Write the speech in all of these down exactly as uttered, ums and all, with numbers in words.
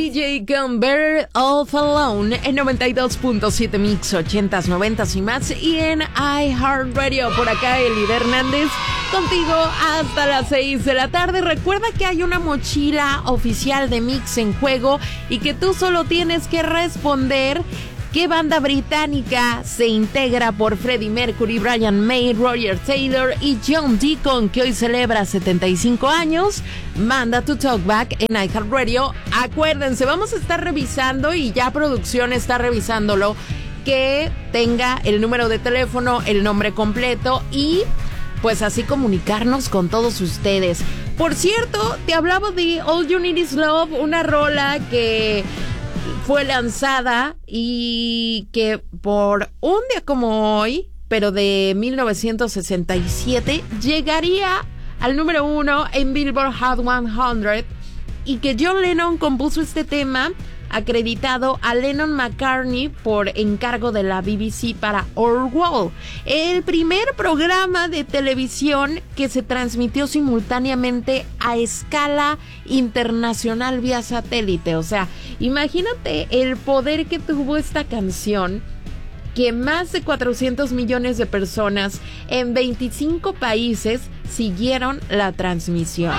D J con Better Off Alone en noventa y dos punto siete Mix, ochentas, noventas y más, y en iHeartRadio. Por acá Elida Hernández contigo hasta las seis de la tarde. Recuerda que hay una mochila oficial de Mix en juego y que tú solo tienes que responder qué banda británica se integra por Freddie Mercury, Brian May, Roger Taylor y John Deacon, que hoy celebra setenta y cinco años. Manda tu talkback en iHeartRadio. Acuérdense, vamos a estar revisando, y ya producción está revisándolo, que tenga el número de teléfono, el nombre completo, y pues así comunicarnos con todos ustedes. Por cierto, te hablaba de All You Need Is Love, una rola que fue lanzada y que por un día como hoy, pero de mil novecientos sesenta y siete, llegaría al número uno en Billboard Hot cien, y que John Lennon compuso este tema acreditado a Lennon McCartney por encargo de la B B C para Our World, el primer programa de televisión que se transmitió simultáneamente a escala internacional vía satélite. O sea, imagínate el poder que tuvo esta canción, que más de cuatrocientos millones de personas en veinticinco países siguieron la transmisión.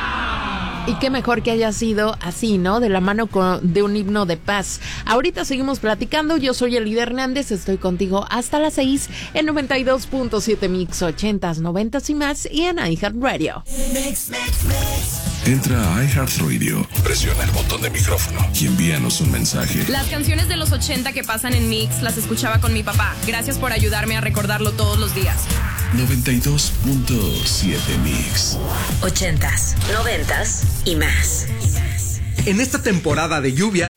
Y qué mejor que haya sido así, ¿no? De la mano con, de un himno de paz. Ahorita seguimos platicando. Yo soy Elida Hernández. Estoy contigo hasta las seis en noventa y dos punto siete Mix, ochentas, noventas y más, y en iHeartRadio. Mix, mix, mix. Entra a iHeartRadio, presiona el botón de micrófono y envíanos un mensaje. Las canciones de los ochenta que pasan en Mix las escuchaba con mi papá. Gracias por ayudarme a recordarlo todos los días. noventa y dos punto siete Mix. Ochentas, noventas y más. En esta temporada de lluvia,